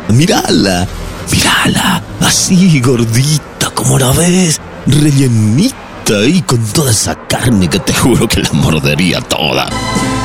Mírala, mírala, así gordita como la ves, rellenita y con toda esa carne que te juro que la mordería toda.